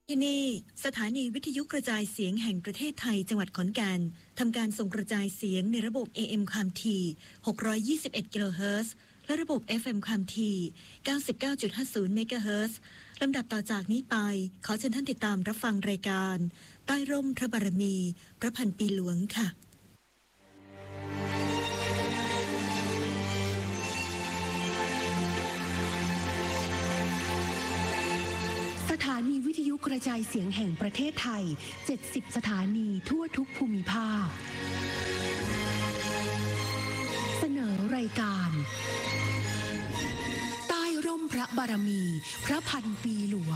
ที่นี่สถานีวิทยุกระจายเสียงแห่งประเทศไทยจังหวัดขอนแก่นทำการส่งกระจายเสียงในระบบ AM ความถี่621กิโลเฮิรตซ์และระบบ FM ความถี่99.50เมกะเฮิรตซ์ลำดับต่อจากนี้ไปขอเชิญท่านติดตามรับฟังรายการใต้ร่มพระบารมีพระพันปีหลวงค่ะสถานีวิทยุกระจายเสียงแห่งประเทศไทย70สถานีทั่วทุกภูมิภาคเสนอรายการใต้ร่มพระบารมีพระพันปีหลวง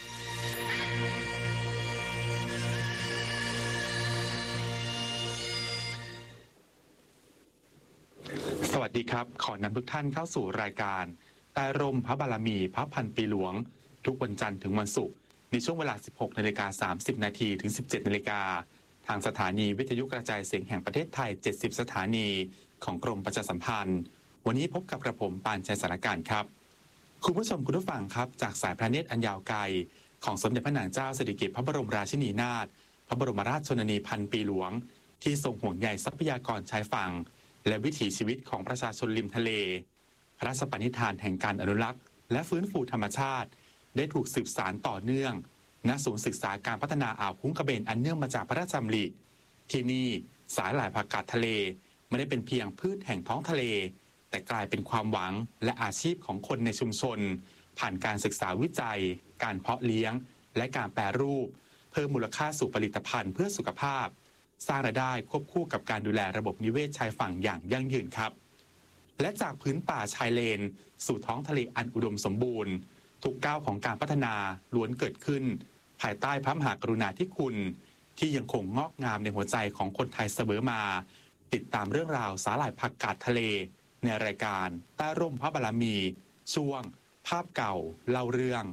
สวัสดีครับขอนำทุกท่านเข้าสู่รายการใต้ร่มพระบารมีพระพันปีหลวงทุกวันจันทร์ถึงวันศุกร์ในช่วงเวลา 16:30 น. ถึง 17:00 น. ทางสถานีวิทยุกระจายเสียงแห่งประเทศไทย70สถานีของกรมประชาสัมพันธ์วันนี้พบกับกระผมปานชัยสารการครับคุณผู้ชมคุณผู้ฟังครับจากสายพระเนตรอันยาวไกลของสมเด็จพระนางเจ้าสิริกิติ์พระบรมราชินีนาถพระบรมราชชนนีพันปีหลวงที่ทรงห่วงใยทรัพยากรชายฝั่งและวิถีชีวิตของประชาชนริมทะเลพระราชปณิธานแห่งการอนุรักษ์และฟื้นฟูธรรมชาติได้ถูกสืบสานต่อเนื่องณศูนย์ศึกษาการพัฒนาอ่าวคุ้งกระเบนอันเนื่องมาจากพระราชดำริที่นี่สาหร่ายผักกาดทะเลไม่ได้เป็นเพียงพืชแห่งท้องทะเลแต่กลายเป็นความหวังและอาชีพของคนในชุมชนผ่านการศึกษาวิจัยการเพาะเลี้ยงและการแปรรูปเพิ่มมูลค่าสู่ผลิตภัณฑ์เพื่อสุขภาพสร้างรายได้ควบคู่กับการดูแลระบบนิเวศชายฝั่งอย่างยั่งยืนครับและจากพื้นป่าชายเลนสู่ท้องทะเลอันอุดมสมบูรณ์ทุกก้าวของการพัฒนาล้วนเกิดขึ้นภายใต้พระมหากรุณาธิคุณที่ยังคงงอกงามในหัวใจของคนไทยเสมอมาติดตามเรื่องราวสาหร่ายผักกาดทะเลในรายการใต้ร่มพระบารมีช่วงภาพเก่าเล่าเรื่อง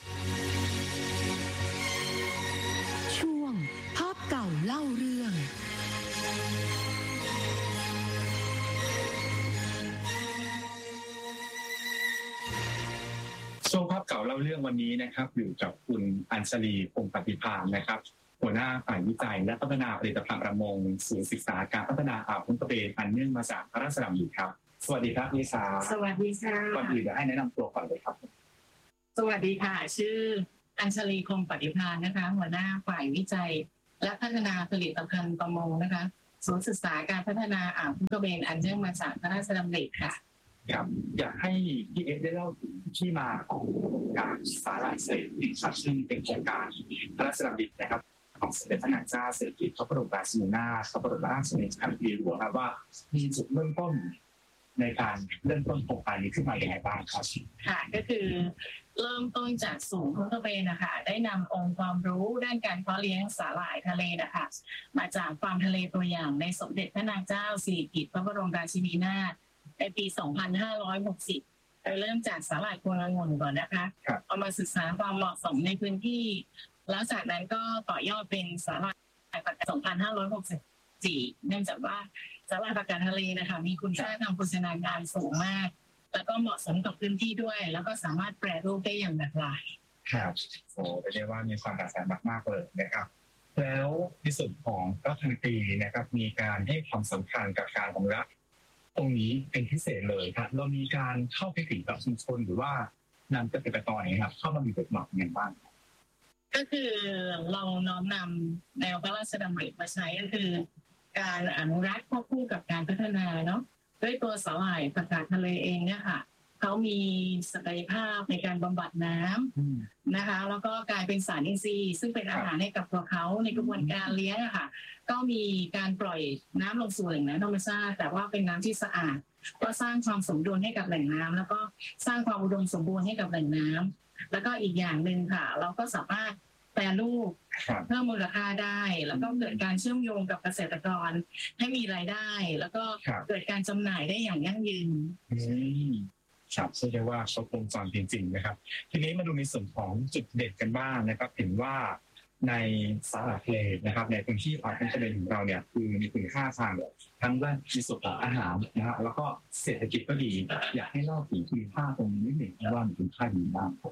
ช่วงภาพเก่าเล่าเรื่องช่วงภาพเก่าเล่าเรื่องวันนี้นะครับอยู่กับคุณอัญชลีพงศ์ปฏิภาณนะครับหัวหน้าฝ่ายวิจัยและพัฒนาผลิตภัณฑ์ประมงศูนย์ศึกษาการพัฒนาอ่าวคุ้งกระเบนอันเนื่องมาจากพระราชดำริครับสวัสดีครับนิสาสวัสดีค่ะก่อนอื่นเดี๋ยวให้แนะนำตัวก่อนเลยครับสวัสดีค่ะชื่ออัญชลีคงปฏิภาณนะคะหัวหน้าฝ่ายวิจัยและพัฒนาผลิตภัณฑ์ประมงนะคะศูนย์ศึกษาการพัฒนาอ่าวคุ้งกระเบนอันเนื่องมาจากพระราชดำริค่ะครับอยากให้พี่เอได้เล่าที่มาของการสาหร่ายเศรษฐกิจซึ่งเป็นโครงการพระราชดำรินะครับของสมเด็จพระนางเจ้าสิริกิติ์พระบรมราชินีนาถพระบรมราชชนนีพันปีหลวงครับว่ามีจุดเริ่มต้นในการเริ่มต้นโครงการนี้ขึ้นมาอย่างไรบ้างครับค่ะก็คือเริ่มต้นจากศูนย์คุ้งกระเบนนะคะได้นำองค์ความรู้ด้านการเพาะเลี้ยงสาหร่ายทะเลนะคะมาจากฟาร์มทะเลตัวอย่างในสมเด็จพระนางเจ้าสิริกิติ์พระบรมราชินีนาถในปี 2560 เริ่มจากสาหร่ายพวงองุ่นก่อนนะคะเอามาศึกษาความเหมาะสมในพื้นที่แล้วจากนั้นก็ต่อยอดเป็นสาหร่ายผักกาด2564เนื่องจากว่าสาหร่ายผักกาดทะเลนะคะมีคุณค่าทางโภชนาการสูงมากแล้วก็เหมาะสมกับพื้นที่ด้วยแล้วก็สามารถแปรรูปได้อย่างหลากหลายครับโอ้เรียกว่ามีความหลากหลายมากๆเลยนะครับแล้วในส่วนของรัฐมนตรีนะครับมีการให้ความสำคัญกับการอนุรักษ์ตรงนี้เป็นพิเศษเลยครับเรามีการเข้าไปถึงกับชุมชนหรือว่านำเกษตรกรครับเข้ามามีบทบาทอย่างไรบ้างก็คือเราน้อมนำแนวพระราชดำริมาใช้ก็คือการอนุรักษ์ควบคู่กับการพัฒนาเนาะด้วยตัวสาหร่ายผักกาดทะเลเองเนี่ยค่ะเขามีศักยภาพในการบำบัดน้ำนะคะแล้วก็กลายเป็นสารอินทรีย์ซึ่งเป็นอาหารให้กับตัวเขาในกระบวนการเลี้ยงค่ะก็มีการปล่อยน้ำลงสู่แหล่งน้ำธรรมชาติแต่ว่าเป็นน้ำที่สะอาดก็สร้างความสมดุลให้กับแหล่งน้ำแล้วก็สร้างความอุดมสมบูรณ์ให้กับแหล่งน้ำแล้วก็อีกอย่างหนึ่งค่ะเราก็สามารถแปรรูปเพิ่มมูลค่าได้แล้วก็เกิดการเชื่อมโยงกับเกษตรกรให้มีรายได้แล้วก็เกิดการจำหน่ายได้อย่างยั่งยืนครับเรียกว่าครบวงจรจริงๆนะครับทีนี้มาดูในส่วนของจุดเด่นกันบ้างนะครับเห็นว่าในสาหร่ายทะเลนะครับในพื้นที่อ่าวคุ้งกระเบนของเราเนี่ยคือมีคุณค่าทางทั้งด้านในส่วนของอาหารนะฮะแล้วก็เศรษฐกิจก็ดีอยากให้เล่าถึงคุณค่าตรงนี้นิดหนึ่งว่ามีคุณค่าดีมาก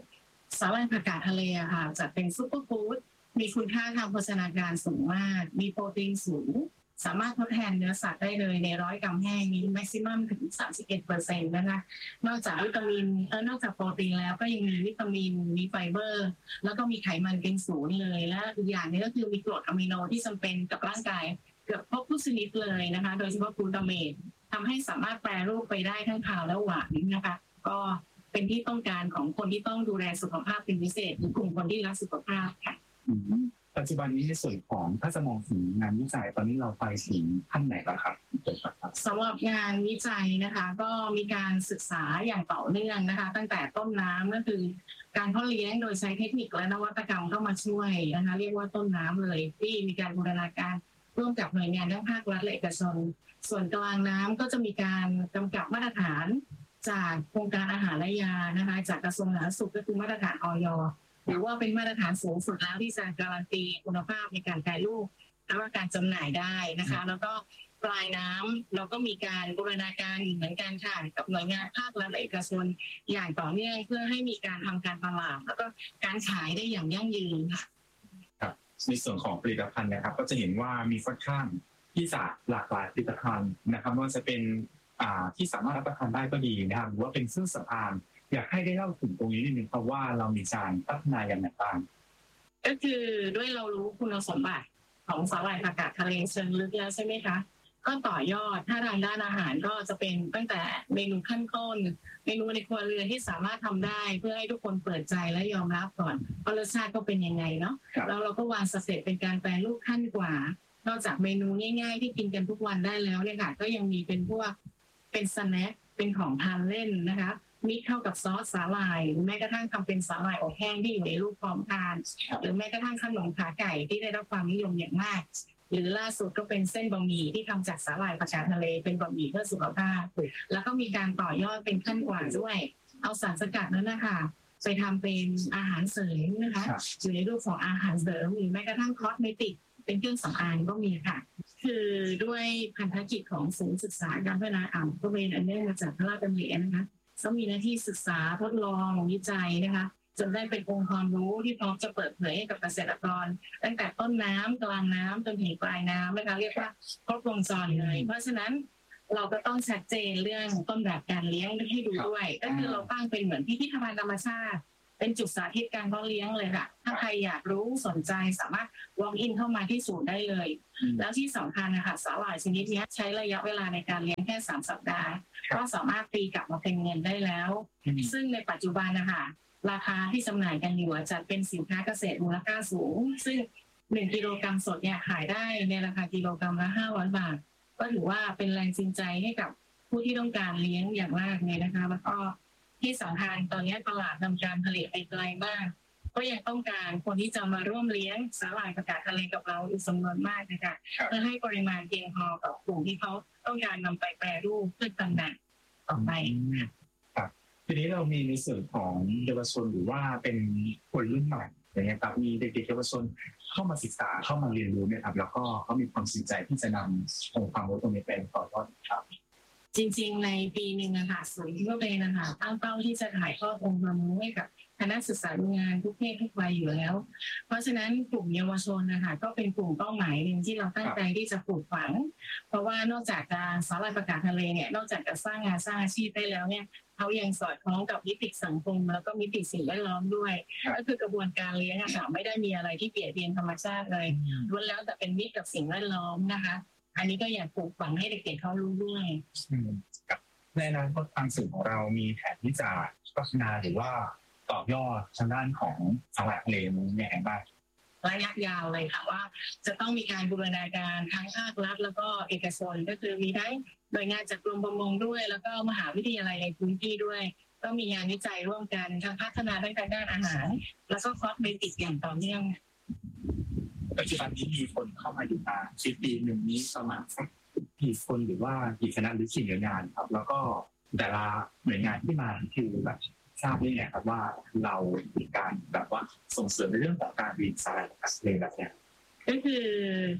สาหร่ายผักกาดทะเลอะค่ะจัดเป็นซุปเปอร์ฟู้ดมีคุณค่าทางโภชนาการสูงมากมีโปรตีนสูงสามารถทดแทนเนื้อสัตว์ได้เลยใน100 กรัมแห้งมีแม็กซิมัมถึง 31% นะคะนอกจากวิตามินนอกจากโปรตีนแล้วก็ยังมีวิตามินมีไฟเบอร์แล้วก็มีไขมันเป็นศูนย์เลยและอีกอย่างนึงก็คือมีกรดอะมิโนที่จำเป็นกับร่างกายเกือบครบทุกชนิดเลยนะคะโดยเฉพาะกลูตาเมตทำให้สามารถแปรรูปไปได้ทั้งคาวและหวานนะคะก็เป็นที่ต้องการของคนที่ต้องดูแลสุขภาพเป็นพิเศษหรือกลุ่มคนที่รักสุขภาพค่ะปัจจุบันนี้ในส่วนของถ้าจะมองถึงงานวิจัยตอนนี้เราไปถึงขั้นไหนแล้วครับสำหรับงานวิจัยนะคะก็มีการศึกษาอย่างต่อเนื่องนะคะตั้งแต่ต้นน้ำก็คือการเพาะเลี้ยงโดยใช้เทคนิคและนวัตกรรมเข้ามาช่วยนะคะเรียกว่าต้นน้ำเลยที่มีการบูรณาการร่วมกับหน่วยงานทั้งภาครัฐและเอกชนส่วนกลางน้ำก็จะมีการกำกับมาตรฐานจากโครงการอาหารและยานะคะจากกระทรวงสาธารณสุขก็คือมาตรฐานอย.หรือว่าเป็นมาตรฐานสูงสุดแล้วที่จะการันตีคุณภาพในการแปรรูปและการจำหน่ายได้นะคะแล้วก็ปลายน้ำเราก็มีการบูรณาการเหมือนกันค่ะกับหน่วยงานภาครัฐและเอกชนอย่างต่อเนื่องเพื่อให้มีการทำการตลาดแล้วก็การขายได้อย่างยั่งยืนค่ะครับในส่วนของผลิตภัณฑ์นะครับก็จะเห็นว่ามีค่อนข้างที่จะหลากหลายผลิตภัณฑ์นะครับไม่ว่าจะเป็นที่สามารถรับประทานได้ก็ดีนะครับหรือว่าเป็นเครื่องสำอางอยากให้ได้เล่าถึงตรงนี้นิดนึงครับว่าเรามีการพัฒนาอย่างไรบ้างก็คือด้วยเรารู้คุณสมบัติของสาหร่ายผักกาดทะเลเชิงลึกแล้วใช่ไหมคะก็ต่อยอดถ้าทางด้านอาหารก็จะเป็นตั้งแต่เมนูขั้นต้นเมนูในครัวเรือนที่สามารถทำได้เพื่อให้ทุกคนเปิดใจและยอมรับก่อนว่ารสชาติก็เป็นยังไงเนาะแล้วเราก็วางสเต็ปเป็นการแปรรูปขั้นกว่านอกจากเมนูง่ายๆที่กินกันทุกวันได้แล้วเนี่ยค่ะก็ยังมีเป็นพวกเป็นสแน็คเป็นของทานเล่นนะคะมิกเข้ากับซอสสาหร่ายหรือแม้กระทั่งทำเป็นสาหร่ายอบแห้งที่อยู่ในรูปพร้อมทานหรือแม้กระทั่งขนมขาไก่ที่ได้รับความนิยมอย่างมากหรือล่าสุดก็เป็นเส้นบะหมี่ที่ทำจากสาหร่ายผักกาดทะเลเป็นบะหมี่เพื่อสุขภาพแล้วก็มีการต่อยอดเป็นขั้นกว่าด้วยเอาสารสกัดนั้นนะคะไปทำเป็นอาหารเสริมนะคะอยู่ในรูปของอาหารเสริมหรือแม้กระทั่งคอสเมติกเป็นเครื่องสำอางก็มีค่ะคือด้วยพันธกิจของศูนย์ศึกษาการพัฒนาอาหารก็เป็นอันเนื่องมาจากพระราชดำรินะคะเขามีหน้าที่ศึกษาทดลองวิจัยนะคะจนได้เป็นองค์ความรู้ที่พร้อมจะเปิดเผยให้กับเกษตรกรตั้งแต่ต้นน้ำกลางน้ำจนถึงปลายน้ำนะคะเรียกว่าครบวงจรเลยเพราะฉะนั้นเราก็ต้องชัดเจนเรื่องต้นแบบการเลี้ยงให้ดูด้วยก็คือเราตั้งเป็นเหมือนพิพิธภัณฑ์ธรรมชาติเป็นจุดสาธิตการเพาะเลี้ยงเลยค่ะถ้าใครอยากรู้สนใจสามารถ walk in เข้ามาที่ศูนย์ได้เลยแล้วที่สำคัญนะคะสาหร่ายชนิดนี้ใช้ระยะเวลาในการเลี้ยงแค่3 สัปดาห์ก็สามารถตีกลับมาเป็นเงินได้แล้วซึ่งในปัจจุบันนะคะราคาที่จำหน่ายกันอยู่จัดเป็นสินค้าเกษตรมูลค่าสูงซึ่ง1 กิโลกรัมสดเนี่ยขายได้ในราคากิโลกรัมละ500 บาทก็ถือว่าเป็นแรงจูงใจให้กับผู้ที่ต้องการเลี้ยงอย่างมากเลยนะคะแล้วก็ที่สำคัญตอนนี้ตลาดนำการผลิตไปไกลมากก็ยังต้องการคนที่จะมาร่วมเลี้ยงสาหร่ายผักกาดทะเลกับเราอีกจำนวนมากนะคะเพื่อให้ปริมาณเพียงพอกับกลุ่มที่เขาต้องการนำไปแปรรูปเพื่อจำหน่ายต่อไปครับทีนี้เรามีในส่วนของเยาวชนหรือว่าเป็นคนรุ่นใหม่อย่างเงี้ยครับมีเด็กๆเยาวชนเข้ามาศึกษาเข้ามาเรียนรู้เนี่ยครับแล้วก็เขามีความสนใจที่จะนำองค์ความรู้ตรงนี้ไปต่อยอดครับจริงๆในปีหนึ่งนะคะศูนย์ก็เป็นนะคะตั้งเป้าที่จะถ่ายทอดองค์ความรู้ให้กับคณะศึกษาดูงานทุกเพศทุกวัยอยู่แล้วเพราะฉะนั้นกลุ่มเยาวชนนะคะก็เป็นกลุ่มเป้าหมายหนึ่งที่เราตั้งใจที่จะปลูกฝังเพราะว่านอกจากการสาหร่ายผักกาดทะเลเนี่ยนอกจากจะสร้างงานสร้างอาชีพได้แล้วเนี่ยเขายังสอดคล้องกับมิติสังคมแล้วก็มิติสิ่งแวดล้อมด้วยก็คือกระบวนการเลี้ยงค่ะไม่ได้มีอะไรที่เบียดเบียนธรรมชาติเลยล้วนแล้วแต่เป็นมิตรกับสิ่งแวดล้อมนะคะอันนี้ก็อยากปลูกฝังให้เด็กๆเขารู้ด้วยในอนาคตทางศูนย์ของเรามีแผนที่จะพัฒนาหรือว่าต่อยอดทางด้านของสาหร่ายทะเลนี้อย่างไรบ้างระยะยาวเลยค่ะว่าจะต้องมีการบูรณาการทั้งภาครัฐแล้วก็เอกชนก็คือมีทั้งหน่วยงานจากกรมประมงด้วยแล้วก็มหาวิทยาลัยในพื้นที่ด้วยก็มีงานวิจัยร่วมกันทั้งพัฒนาทางด้านอาหารแล้วก็คอสเมติกอย่างต่อเนื่องปัจจุบันนี้มีคนเข้ามาอยู่มาปีหนึ่งนี้ประมาณสักกี่คนหรือว่ากี่คณะหรือกี่หน่วยงานครับแล้วก็แต่ละหน่วยงานที่มาคือแบบทราบได้ไงครับว่าเรามีการแบบว่าส่งเสริมในเรื่องของการเรียนสาหร่ายผักกาดทะเลแบบนี้ก็คือ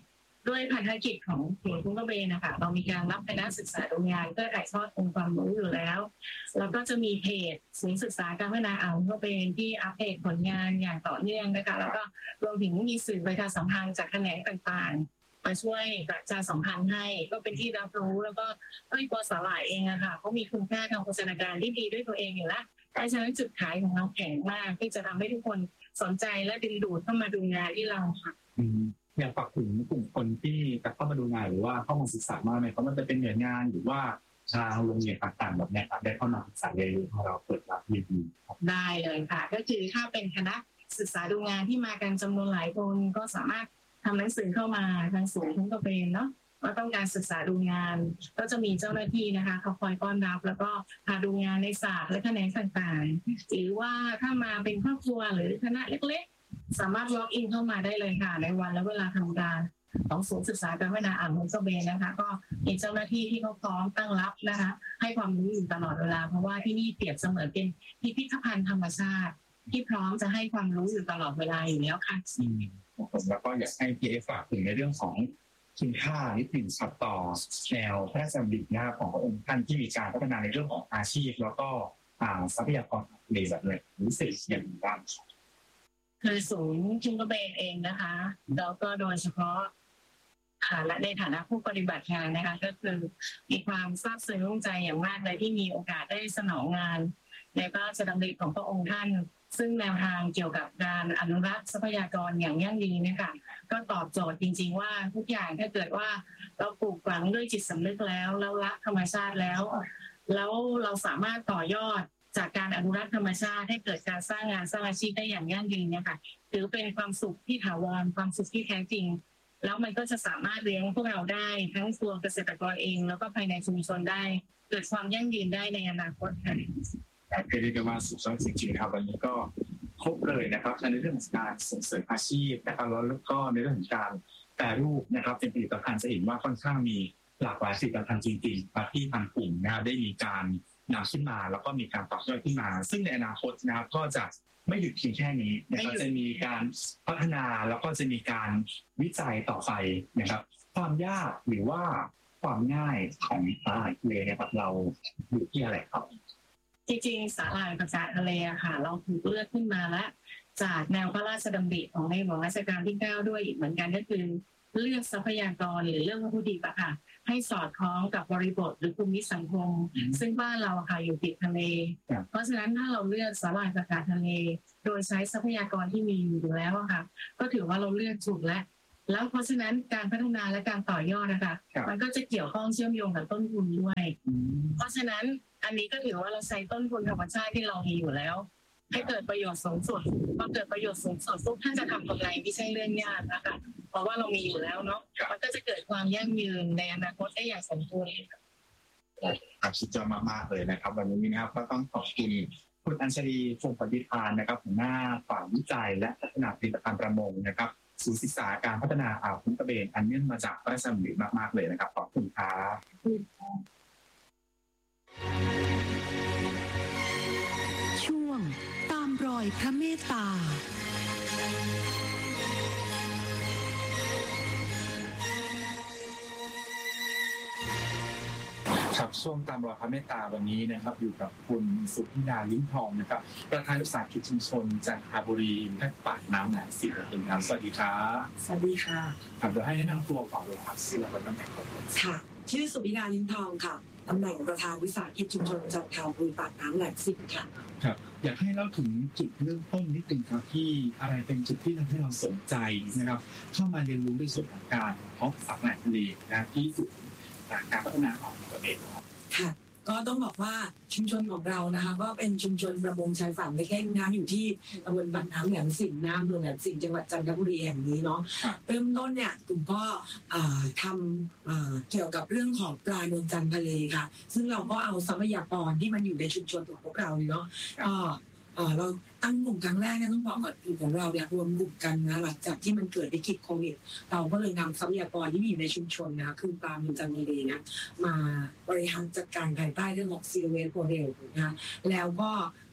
ด้วยพันธกิจของศูนย์ทุ่งกระเบนนะคะเรามีการรับคณะศึกษาดูงานเพื่อถ่ายทอดองค์ความรู้อยู่แล้วแล้วก็จะมีเพจศูนย์ศึกษาการพัฒนาอ่าวทุ่งกระเบนที่อัปเดตผลงานอย่างต่อเนื่องนะคะแล้วก็รวมถึงมีสื่อประชาสัมพันธ์จากแขนงต่างๆมาช่วยประชาสัมพันธ์ให้ก็เป็นที่รับรู้แล้วก็ตัวสาหร่ายเองอะค่ะเขามีคุณค่าทางโภชนาการที่ดีด้วยตัวเองอยู่แล้วเพราะฉะนั้นจุดขายของเราแข็งมากที่จะทำให้ทุกคนสนใจและดึงดูดเข้ามาดูงานที่เราค่ะอยากฝากถึงกลุ่มคนที่จะเข้ามาดูงานหรือว่าเข้ามาศึกษามาไหมเพราะมันจะเป็นหน่วยงานหรือว่าทางโรงเรียนต่างๆแบบนี้ได้เข้ามาศึกษาเรียนรู้ของเราเปิดรับยินดีได้เลยค่ะก็คือถ้าเป็นคณะศึกษาดูงานที่มากันจำนวนหลายคนก็สามารถทำหนังสือเข้ามาทางศูนย์ทุ่งกระเบนเนาะว่าต้องการศึกษาดูงานก็จะมีเจ้าหน้าที่นะคะเขาคอยต้อนรับแล้วก็พาดูงานในศาสตร์และแขนงต่างๆหรือว่าถ้ามาเป็นครอบครัวหรือคณะเล็กๆสามารถ log in เข้ามาได้เลยค่ะในวันและเวลาทำการของศูนย์ศึกษาการพัฒนาอ่าวทุ่งกระเบนนะคะก็มีเจ้าหน้าที่ที่เขาพร้อมตั้งรับนะคะให้ความรู้อยู่ตลอดเวลาเพราะว่าที่นี่เปรียบเสมือนเป็นพิพิธภัณฑ์ธรรมชาติที่พร้อมจะให้ความรู้อยู่ตลอดเวลาอยู่แล้วค่ะแล้วก็อยากให้พี่ฝากถึงในเรื่องของคุณค่านิดหนึ่งครับต่อแนวพระราชดำรินะครับของพระองค์ท่านที่มีการพัฒนาในเรื่องของอาชีพแล้วก็ทรัพยากรทะเลแบบนี้รู้สึกอย่างไรบ้างคือศูนย์ทุ่งกระเบนเองนะคะแล้วก็โดยเฉพาะและในฐานะผู้ปฏิบัติงานนะคะก็คือมีความซาบซึ้งใจอย่างมากเลยที่มีโอกาสได้สนองงานในพระราชดำริของพระองค์ท่านซึ่งแนวทางเกี่ยวกับการอนุรักษ์ทรัพยากรอย่างยั่งยืนนะคะก็ตอบโจทย์จริงๆว่าทุกอย่างถ้าเกิดว่าเราปลูกฝังด้วยจิตสำนึกแล้วรักธรรมชาติแล้วเราสามารถต่อยอดจากการอนุรักษ์ธรรมชาติให้เกิดการสร้างงานสร้างอาชีพได้อย่างยั่งยืนเนี่ยค่ะถือเป็นความสุขที่ถาวรความสุขที่แท้จริงแล้วมันก็จะสามารถเลี้ยงพวกเราได้ทั้งตัวเกษตรกรเองแล้วก็ภายในชุมชนได้เกิดความยั่งยืนได้ในอนาคตค่ะเรียกได้ว่าสุดยอดจริงๆครับวันนี้ก็ครบเลยนะครับในเรื่องของการส่งเสริมอาชีพนะครับแล้วก็ในเรื่องของการแปรรูปนะครับเป็นผลิตภัณฑ์จะเห็นว่าค่อนข้างมีหลากหลายผลิตภัณฑ์จริงๆที่ทางกลุ่มนะครับได้มีการนำขึ้นมาแล้วก็มีการต่อยอดขึ้นมาซึ่งในอนาคตนะครับก็จะไม่หยุดเพียงแค่นี้นะครับจะมีการพัฒนาแล้วก็จะมีการวิจัยต่อไปนะครับความยากหรือว่าความง่ายของสาหร่ายทะเลนะครับเราอยู่ที่อะไรครับจริงๆสาหร่ายประกาศทะเลค่ะเราถูกเลือกขึ้นมาแล้วจากแนวพระราชดำริของในหลวงรัชกาลที่ 9ด้วยอีกเหมือนกันก็คือเลือกทรัพยากรหรือเรื่องวัตถุดิบอะค่ะให้สอดคล้องกับบริบทหรือภูมิสังคมซึ่งบ้านเราค่ะอยู่ติดทะเลเพราะฉะนั้นถ้าเราเลือกสาหร่ายประกาศทะเลโดยใช้ทรัพยากรที่มีอยู่แล้วอะค่ะก็ถือว่าเราเลือกถูกแล้วเพราะฉะนั้นการพัฒนาและการต่อยอดนะคะมันก็จะเกี่ยวข้องเชื่อมโยงกับต้นทุนด้วยเพราะฉะนั้นอันนี้ก็ถือว่าเราใช้ต้นทุนธรรมชาติที่เรามีอยู่แล้วให้เกิดประโยชน์สูงสุดพอเกิดประโยชน์สูงสุดทุกท่านจะทำกำไรไม่ใช่เรื่องยากนะคะเพราะว่าเรามีอยู่แล้วเนาะมันก็จะเกิดความยั่งยืนในอนาคตได้อย่างสมบูรณ์ครับสุดยอดมากๆเลยนะครับวันนี้นะครับก็ต้องขอบคุณคุณอัญชลีพงศ์ปฏิภาณนะครับหัวหน้าฝ่ายวิจัยและพัฒนาผลิตภัณฑ์ประมงนะครับศูนย์ศึกษาการพัฒนาอ่าวทุ่งกระเบนอันเนื่องมาจากพระราชดำริมากๆเลยนะครับขอบคุณครับช่วงตามรอยพระเมตตาครับช่วงตามรอยพระเมตตาวันนี้นะครับอยู่กับคุณสุธิดาลิ้มทองนะครับประธานวิสาหกิจชุมชนจันทบุรีและปากน้ำแหลมสิงห์ครับสวัสดีครับสวัสดีค่ะครับเดี๋ยวให้แนะนำตัวก่อนเลยครับชื่อและตำแหน่งค่ะชื่อสุธิดาลิ้มทองค่ะตำแหน่งประธานวิสาหกิจชุมชนจันทบุรีปากน้ำแหลมสิงห์ค่ะครับอยากให้เล่าถึงจุดเริ่มต้นนิดนึงครับที่อะไรเป็นจุดที่ทำให้เราสนใจนะครับเข้ามาเรียนรู้ในส่วนของการเพาะสาหร่ายทะเลนะที่สุดการพัฒนาของประเทศค่ะก็ต้องบอกว่าชุมชนของเรานะคะก็เป็นชุมชนประมงชายฝั่งเล็กๆนะอยู่ที่ตำบลปากน้ำแหลมสิงห์อำเภอแหลมสิงห์จังหวัดจันทบุรีแห่งนี้เนาะเริ่มต้นเนี่ยกลุ่มก็ทำเกี่ยวกับเรื่องของปลานวลจันทร์ทะเลค่ะซึ่งเราก็เอาทรัพยากรที่มันอยู่ในชุมชนของพวกเราเนาะเราตั้งกลุ่มครั้งแรกเนี่ยต้องบอกก่อนกลุ่มของเราเนี่ยรวมกลุ่มกันนะหลังจากที่มันเกิดวิกฤตโควิดเราก็เลยนำทรัพยากรที่มีอยู่ในชุมชนนะคือปลามูลจันทร์ทะเลนะมาบริหารจัดการภายใต้เรื่องของ Zero Waste Model นะแล้วก็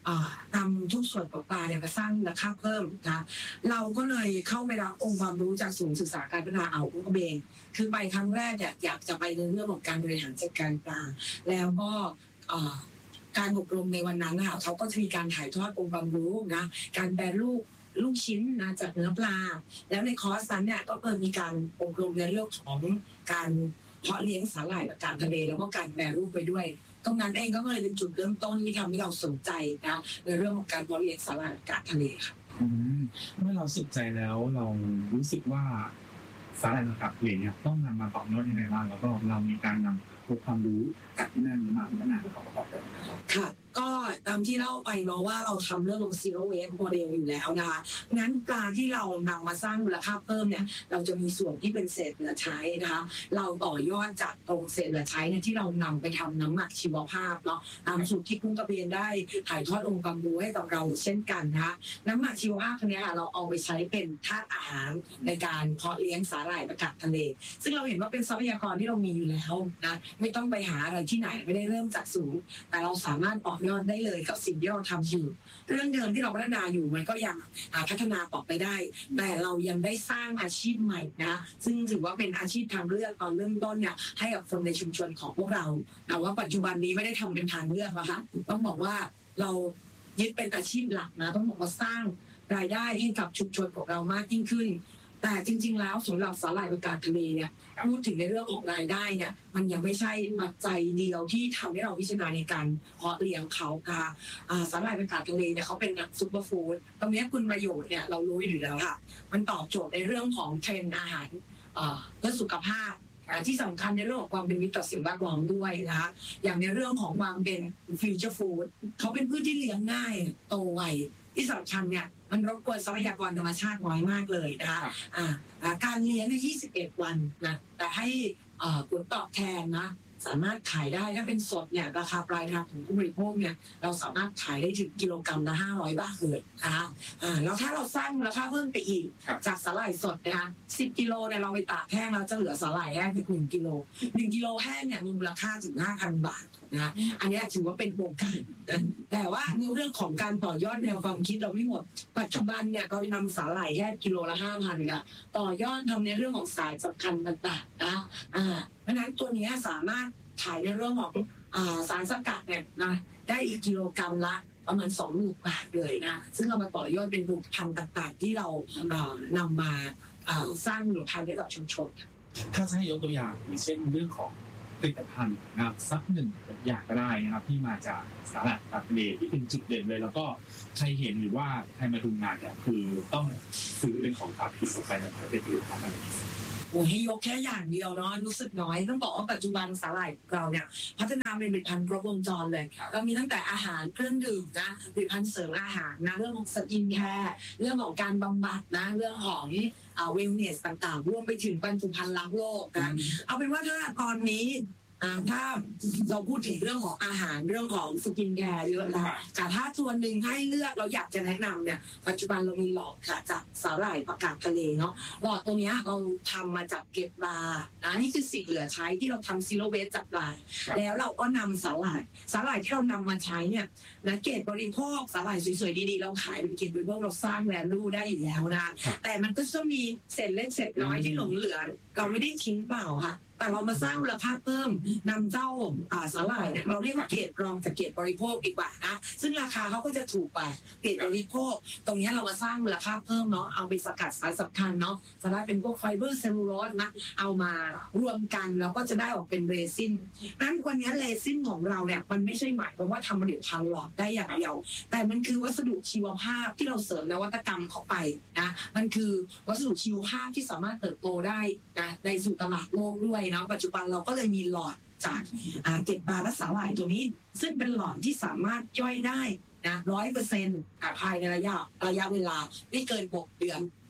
นำทุกส่วนของปลาเนี่ยมาสร้างมูลค่าเพิ่มนะเราก็เลยเข้าไปรับองค์ความรู้จากศูนย์ศึกษาการพัฒนาอ่าวกุ้งกระเบนคือไปครั้งแรกเนี่ยอยากจะไปในเรื่องของการบริหารจัดการปลาแล้วก็การอบรมในวันนั้นเขาก็จะมีการถ่ายทอดองค์ความรู้นะการแปรรูปลูกชิ้นนะจากเนื้อปลาแล้วในคอร์สนั้นเนี่ยก็มีการอบรมในเรื่องของการเพาะเลี้ยงสาหร่ายปากกาทะเลแล้วก็การแปรรูปไปด้วยตรงนั้นเองก็เลยเป็นจุดเริ่มต้นที่ทำให้เราสนใจนะในเรื่องของการเพาะเลี้ยงสาหร่ายปากกาทะเลค่ะเมื่อเราสนใจแล้วเรารู้สึกว่าสาหร่ายปากกาทะเลเนี่ยต้องนำมาต่อยอดยังไงบ้างแล้วก็เรามีการนำความรู้จากที่นั่นมาพัฒนาของประกอบค่ะก็ตามที่เล่าไปเนาะว่าเราทำเรื่องของ zero waste model อยู่แล้วนะคะงั้นปลาที่เรานำมาสร้างมูลค่าเพิ่มเนี่ยเราจะมีส่วนที่เป็นเศษเหลือใช้นะคะเราต่อยอดจากตรงเศษเหลือใช้เนี่ยที่เรานำไปทำน้ำหมักชีวภาพเนาะตามสูตรที่กุ้งกระเบนได้ถ่ายทอดองค์ความรู้ให้กับเราเช่นกันนะคะน้ำหมักชีวภาพนี้ค่ะเราเอาไปใช้เป็นธาตุอาหารในการเพาะเลี้ยงสาหร่ายปากกาทะเลซึ่งเราเห็นว่าเป็นทรัพยากรที่เรามีอยู่แล้วนะไม่ต้องไปหาอะไรที่ไหนไม่ได้เริ่มจากศูนย์แต่เราสามารถต่อยอดได้เลยกับสิ่งที่เราทำอยู่เรื่องเดิมที่เราพัฒนาอยู่มันก็ยังพัฒนาต่อไปได้แต่เรายังได้สร้างอาชีพใหม่นะซึ่งถือว่าเป็นอาชีพทางเลือกตอนเริ่มต้นเนี่ยให้กับคนในชุมชนของพวกเราแต่ว่าปัจจุบันนี้ไม่ได้ทำเป็นทางเลือกนะคะต้องบอกว่าเรายึดเป็นอาชีพหลักนะต้องบอกว่าสร้างรายได้ให้กับชุมชนของเรามากยิ่งขึ้นแต่จริงๆแล้วสำหรับสาหร่ายปากกาทะเลเนี่ยพูดถึงในเรื่องของรายได้เนี่ยมันยังไม่ใช่ปัจจัยเดียวที่ทำให้เราพิจารณาในการเพาะเลี้ยงเขาค่ะสาหร่ายปากกาทะเลเนี่ยเขาเป็นซุปเปอร์ฟู้ดตรงนี้คุณประโยชน์เนี่ยเรารู้อยู่แล้วค่ะมันตอบโจทย์ในเรื่องของเทรนด์อาหารเพื่อสุขภาพที่สำคัญในเรื่องของความเป็นมิตรต่อสิ่งแวดล้อมด้วยนะคะอย่างในเรื่องของความเป็นฟิวเจอร์ฟู้ดเขาเป็นพืชที่เลี้ยงง่ายโตไวที่สำคัญเนี่ยมันรบกวนทรัพยากรธรรมชาติน้อยมากเลยนะคะการเลี้ยงใน21 วันนะแต่ให้ผลตอบแทนนะสามารถขายได้ถ้าเป็นสดเนี่ยราคาปลายทางของผู้บริโภคเนี่ยเราสามารถขายได้ถึงกิโลกรัมละ500 บาทเลยนะคะแล้วถ้าเราสร้างมูลค่าเพิ่มไปอีกจากสาหร่ายสดนะคะ10 กิโลเนี่ยเราไปตากแห้งแล้วจะเหลือสาหร่ายแห้ง1 กิโล1 กิโลแห้งเนี่ยมีมูลค่าถึง 5,000 บาทนะอันนี้ถือว่าเป็นโครงการแต่ว่าในเรื่องของการต่อยอดแนวความคิดเราไม่หมดปัจจุบันเนี่ยก็นำสาหร่ายแค่กิโลละ 5,000 ค่ะต่อยอดทำในเรื่องของสายสำคัญต่างๆนะเพราะฉะนั้นตัวนี้สามารถขายในเรื่องของสารสกัดเนี่ยนะได้อีกกิโลกรัมละประมาณ20,000 บาทเลยนะซึ่งเรามาต่อยอดเป็นผลิตภัณฑ์ต่างๆที่เรานำมาสร้างมูลค่าให้กับชุมชนถ้าจะให้ยกตัวอย่างอย่างเช่นเรื่องของผลิตภัณฑ์นะครับสักหนึ่งอย่างก็ได้นะครับที่มาจากสาหร่ายปากกาทะเลที่เป็นจุดเด่นเลยแล้วก็ใครเห็นหรือว่าใครมาดูงานเนี่ยคือต้องซื้อเป็นของฝากติดตัวไปนะครับเป็นผลิตภัณฑ์ให้ยกแค่อย่างเดียวเนาะรู้สึกน้อยต้องบอกว่าปัจจุบันสาหร่ายเราเนี่ยพัฒนาเป็นผลิตภัณฑ์ครบวงจรเลยเรามีตั้งแต่อาหารเครื่องดื่มนะผลิตภัณฑ์เสริมอาหารนะเรื่องของสกินแคร์เรื่องของการบำบัดนะเรื่องของเวลเนสต่างๆรวมไปถึงบรรจุภัณฑ์ล้างโลกนะเอาเป็นว่าถ้าตอนนี้ถ้าเราพูดถึงเรื่องของอาหารเรื่องของสกินแคร์เยอะแล้วแต่ถ้าส่วนหนึ่งให้เลือกเราอยากจะแนะนำเนี่ยปัจจุบันเรามีหลอดค่ะจากสาหร่ายปากกาทะเลเนาะหลอดตัวนี้เราทำมาจากเกล็ดปลานี่คือสิ่งเหลือใช้ที่เราทำซีโร่เวสจากปลาแล้วเราก็นำสาหร่ายที่เรานำมาใช้เนี่ยนะเกล็ดบริโภคสาหร่ายสวยๆดีๆเราขายเป็นเกล็ดบริโภคเราสร้างแวลูได้อยู่แล้วนะแต่มันก็จะมีเศษเล็กเศษน้อยที่หลงเหลือเราไม่ได้ทิ้งเปล่าค่ะแต่เรามาสร้างมูลค่าเพิ่มนำเจ้าสาหร่ายเราเรียกว่าเกรดรองจากเกรดบริโภคดีกว่านะซึ่งราคาเขาก็จะถูกกว่าเกรดบริโภคตรงนี้เรามาสร้างมูลค่าเพิ่มเนาะเอาไปสกัดสารสำคัญเนาะจะได้เป็นพวกไฟเบอร์เซลลูโลสนะเอามารวมกันแล้วก็จะได้ออกเป็นเรซินนั้นวันนี้เรซินของเราเนี่ยมันไม่ใช่หมายความว่าทำผลิตภัณฑ์หลอดได้อย่างเดียวแต่มันคือวัสดุชีวภาพที่เราเสริมนวัตกรรมเข้าไปนะมันคือวัสดุชีวภาพที่สามารถเติบโตได้นะในสู่ตลาดโลกด้วยนะปัจจุบันเราก็เลยมีหลอดจากเกล็ดปลาและสาหร่ายตัวนี้ซึ่งเป็นหลอดที่สามารถย่อยได้นะ100%ภายในระยะเวลาไม่เกิน6 เดือน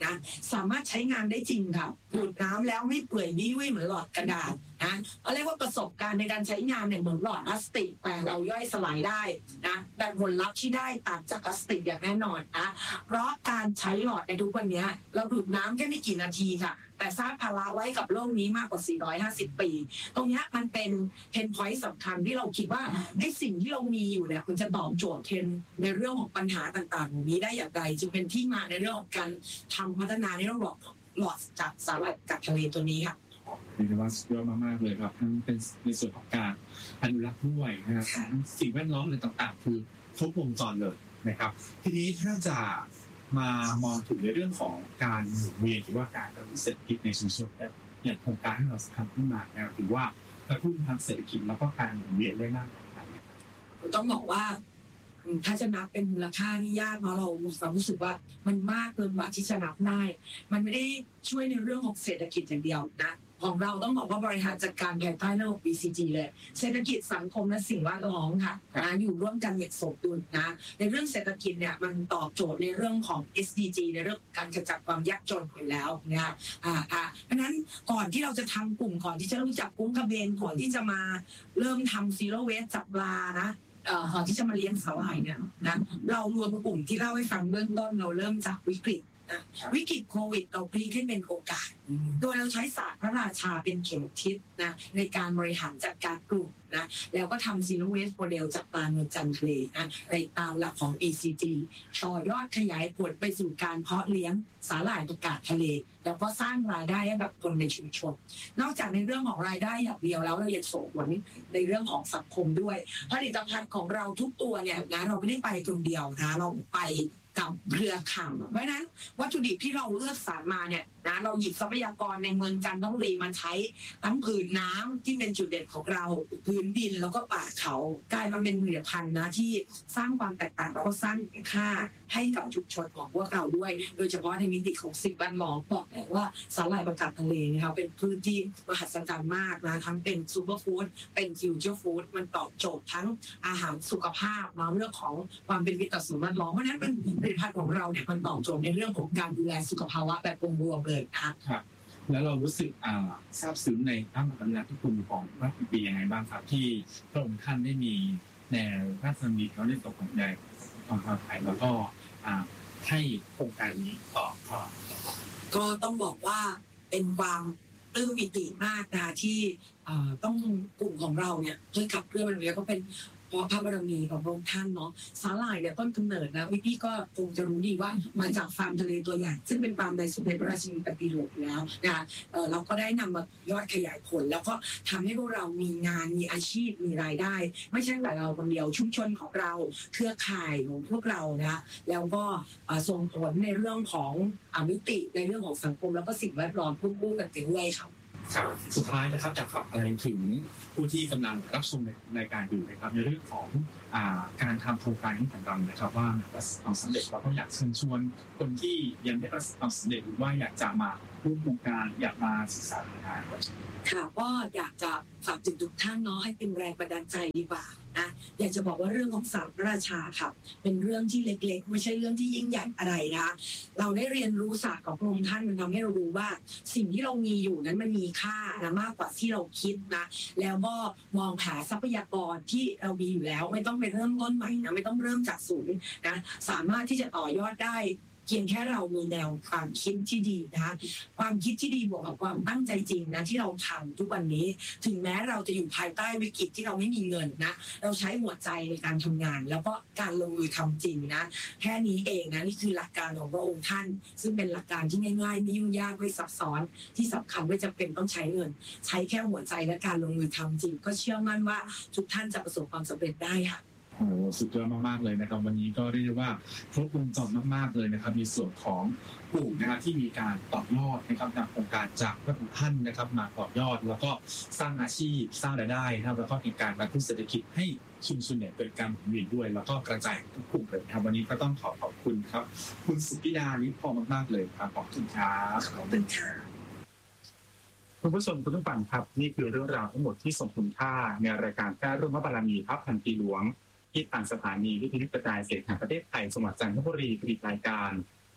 นะสามารถใช้งานได้จริงค่ะดูดน้ำแล้วไม่เปื่อยยุ่ยเหมือนหลอดกระดาษนะเขาเรียกว่าประสบการณ์ในการใช้งานเนี่ยเหมือนหลอดพลาสติกแต่เราย่อยสลายได้นะแต่ผลลัพธ์ที่ได้ต่างจากพลาสติกอย่างแน่นอนนะเพราะการใช้หลอดในทุกวันนี้เราดูดน้ำแค่ไม่กี่นาทีค่ะแต่สร้างภาระไว้กับโลกนี้มากกว่า450ปีตรงนี้มันเป็นเพนพอยต์สำคัญที่เราคิดว่าไอ้สิ่งที่เรามีอยู่เนี่ยคุณจะตอบโจทย์ในเรื่องของปัญหาต่างๆนี้ได้อย่างไรจึงเป็นที่มาในเรื่องของการทำพัฒนาในเรื่องของหลอดจากสาหร่ายกัดทะเลตัวนี้ค่ะเรียกว่าสุดยอดมากๆเลยครับทั้งเป็นในส่วนของการอนุรักษ์ด้วยนะครับสิ่งแวดล้อมอะไรต่างๆคือครบวงจรเลยนะครับทีนี้ถ้าจะมามองถึงในเรื่องของการหมุนเวียนหรือว่าการกระตุ้นเศรษฐกิจในชุมชนอย่างโครงการที่เราทำขึ้นมาเนี่ยถือว่ากระตุ้นทางเศรษฐกิจแล้วก็การหมุนเวียนได้มากต้องบอกว่าถ้าจะนับเป็นมูลค่านี่ยากเพราะเรารู้สึกว่ามันมากเกินกว่าที่จะนับได้มันไม่ได้ช่วยในเรื่องของเศรษฐกิจอย่างเดียวนะของเราต้องบอกว่าบริหารจัดการภายใต้ระบบ BCG เลยเศรษฐกิจสังคมและสิ่งแวดล้อมค่ะอยู่ร่วมกันอย่างสมดุลนะในเรื่องเศรษฐกิจเนี่ยมันตอบโจทย์ในเรื่องของ SDG ในเรื่องการขจัดความยากจนอยู่แล้วนะเพราะนั้นก่อนที่เราจะทำกลุ่มก่อนที่จะรู้จักกุ้งกระเบนก่อนที่จะมาเริ่มทำ Zero Waste จับปลานะก่อนที่จะมาเลี้ยงสาหร่ายเนี่ยนะเรารวมกลุ่มที่เล่าให้ฟังเบื้องต้นเราเริ่มจากวิกฤตโควิดเราพลิกให้เป็นโอกาสโดยเราใช้ศาสตร์พระราชาเป็นเข็มทิศนะในการบริหารจัดการกลุ่มนะแล้วก็ทำ Zero Waste Model จากปลาเงินจันทร์ทะเลนะในตามหลักของ BCG ต่อยอดขยายผลไปสู่การเพาะเลี้ยงสาหร่ายประกาศทะเลแล้วก็สร้างรายได้ให้กับคนในชุมชนนอกจากในเรื่องของรายได้อย่างเดียวแล้วเรายังส่งผลในเรื่องของสังคมด้วยผลิตภัณฑ์ของเราทุกตัวเนี่ยนะเราไม่ได้ไปคนเดียวนะเราไปกับเครือข่ายเพราะนั้นวัตถุดิบที่เราเลือกสรรมาเนี่ยนะเราหยิบทรัพยากรในเมืองจันทบุรีมาใช้ทั้งผืนน้ำที่เป็นจุดเด่นของเราพื้นดินแล้วก็ป่าเขากลายมาเป็นผลิตภัณฑ์นะที่สร้างความแตกต่างแล้วก็สร้างค่าให้กับชุมชนของพวกเราด้วยโดยเฉพาะในมิติของสิ่งแวดล้อมบอกเลยว่าสาหร่ายประกาศทะเลนะครับเป็นพืชที่มหัศจรรย์มากนะทั้งเป็นซูเปอร์ฟู้ดเป็นฟิวเจอร์ฟู้ดมันตอบโจทย์ทั้งอาหารสุขภาพเรื่องของความเป็นมิตรต่อสิ่งแวดล้อมเพราะนั้นเป็นผลิตภัณฑ์ของเราเนี่ยมันตอบโจทย์ในเรื่องของการดูแลสุขภาวะแบบรวมๆเลยครับแล้วเรารู้สึกซาบซึ้งในพระมหากรุณาธิคุณของพระบิดายังไงบ้างครับที่พระองค์ท่านได้มีแนวพระราชดำริเขาได้ตกผลึกในความท้าทายแล้วก็ให้โครงการนี้ต่อก็ต้องบอกว่าเป็นความปลื้มปิติมากนะที่ต้องกลุ่มของเราเนี่ยช่วยขับเคลื่อนมันเลยก็เป็นเพราะพระบารมีของพระองค์ท่านเนาะสาหร่ายเนี่ยต้นกำเนิดนะพี่ก็คงจะรู้ดีว่ามาจากฟาร์มทะเลตัวใหญ่ซึ่งเป็นฟาร์มในสมเด็จพระราชินีปฏิโลกแล้วนะเราก็ได้นำมายอดขยายผลแล้วก็ทำให้พวกเรามีงานมีอาชีพมีรายได้ไม่ใช่แต่เราคนเดียวชุมชนของเราเครือข่ายของพวกเรานะแล้วก็ส่งผลในเรื่องของมิติในเรื่องของสังคมแล้วก็สิ่งแวดล้อมคู่กันไปด้วยครับสุดท้ายนะครับจะฝากอะไรถึงผู้ที่กำลังรับชมในการอยู่นะครับในเรื่องของการทำโครงการนี้ของเรานะครับว่าประสบความสำเร็จเราก็อยากเชิญชวนคนที่ยังไม่ประสบความสำเร็จหรือว่าอยากจะมาร่วมโครงการอยากมาศึกษางานค่ะก็อยากจะฝากถึงทุกท่านเนาะให้เป็นแรงบันดาลใจดีกว่านะอยากจะบอกว่าเรื่องของศาสตร์พระราชาค่ะเป็นเรื่องที่เล็กๆไม่ใช่เรื่องที่ยิ่งใหญ่อะไรนะคะเราได้เรียนรู้ศาสตร์ของพระองค์ท่านมันทำให้เรารู้ว่าสิ่งที่เรามีอยู่นั้นมันมีค่านะมากกว่าที่เราคิดนะแล้วก็มองหาทรัพยากรที่เรามีอยู่แล้วไม่ต้องไปเริ่มต้นใหม่นะไม่ต้องเริ่มจากศูนย์นะสามารถที่จะต่อยอดได้เพียงแค่เรามีแนวความคิดที่ดีนะคะความคิดที่ดีบวกกับความตั้งใจจริงนะที่เราทำทุกวันนี้ถึงแม้เราจะอยู่ภายใต้วิกฤตที่เราไม่มีเงินนะเราใช้หัวใจในการทำงานแล้วก็การลงมือทำจริงนะแค่นี้เองนะนี่คือหลักการของพระองค์ท่านซึ่งเป็นหลักการที่ง่ายๆไม่ยุ่งยากไม่ซับซ้อนที่สำคัญไม่จำเป็นต้องใช้เงินใช้แค่หัวใจและการลงมือทำจริงก็เชื่อมั่นว่าทุกท่านจะประสบความสำเร็จได้ค่ะโอ้สุดยอดมากๆเลยนะครับวันนี้ก็เรียกได้ว่าครบวงจรมากๆเลยนะครับมีส่วนของกลุ่มนะครับที่มีการต่อยอดนะครับจากโครงการจากพระองค์ท่านนะครับมาต่อยอดแล้วก็สร้างอาชีพสร้างรายได้นะครับแล้วก็เป็นการกระตุ้นเศรษฐกิจให้ชุมชนเนี่ยเกิดการหมุนเวียนด้วยแล้วก็กระจายทุกกลุ่มเลยครับวันนี้ก็ต้องขอบคุณครับคุณสุพิดาลิพพอมากๆเลยครับขอบคุณครับขอบคุณค่ะคุณผู้ชมคุณผู้ฟังครับนี่คือเรื่องราวทั้งหมดที่ทรงคุณค่าในรายการแก้ร่วมพระบารมีพระพันปีหลวงที่ทางสถานีวิทยุกระจายเสียงแห่งประเทศไทยจังหวัดจันทบุรีผลิตรายการ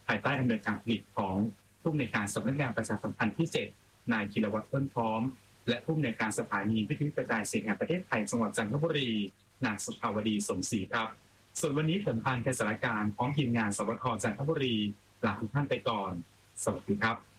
ภายใต้อำนวยการผลิตของผู้อำนวยการสำนักงานประชาสัมพันธ์ที่ 7นายธีรวัฒน์ต้นพร้อมและผู้อำนวยการสถานีวิทยุกระจายเสียงแห่งประเทศไทยจังหวัดจันทบุรีนางสุภาวดีสมศรีครับส่วนวันนี้ผมพานแพทย์สารการพร้อมทีมงานสวทจันทบุรีลาทุกท่านไปก่อนสวัสดีครับ